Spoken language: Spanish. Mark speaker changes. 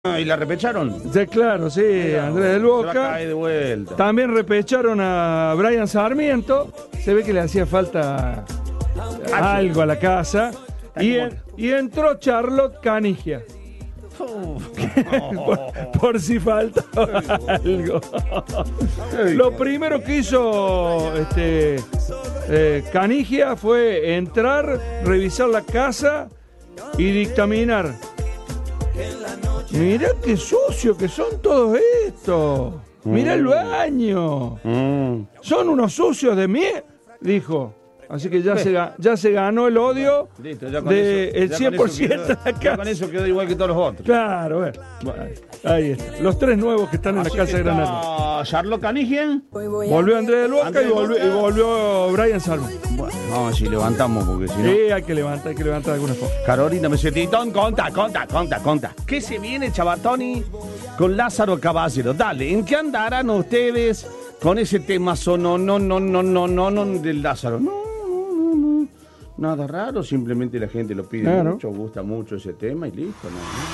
Speaker 1: ¿Y la repecharon?
Speaker 2: Sí, claro, sí, Andrés del
Speaker 1: Se va a
Speaker 2: Boca.
Speaker 1: caer de vuelta.
Speaker 2: También repecharon a Brian Sarmiento. Se ve que le hacía falta algo a la casa. Y entró Charlotte Canigia. Por si faltaba algo. Lo primero que hizo Canigia fue entrar, revisar la casa y dictaminar. Mirá qué sucio que son todos estos. Mirá el baño. Son unos sucios de mierda, dijo. Así que ya se ganó el odio
Speaker 1: Listo, ya con
Speaker 2: del
Speaker 1: eso,
Speaker 2: 100% de la
Speaker 1: ya
Speaker 2: casa.
Speaker 1: con eso quedó igual que todos los otros.
Speaker 2: Claro, ahí está. Los tres nuevos que están en la casa de Granada.
Speaker 1: Charlotte Canigia.
Speaker 2: Volvió Andrés del Boca
Speaker 1: Andrés
Speaker 2: y
Speaker 1: del Boca.
Speaker 2: volvió Brian Salmon.
Speaker 1: Bueno, vamos a ver si levantamos, porque si no.
Speaker 2: Sí, hay que levantar algunas cosas.
Speaker 1: Carolina Mesetitón, conta. ¿Qué se viene, Chabatoni, con Lázaro Caballero? Dale, ¿en qué andarán ustedes con ese tema no del Lázaro? No. Nada raro, simplemente la gente lo pide
Speaker 2: Claro.
Speaker 1: mucho, gusta mucho ese tema y listo, ¿no?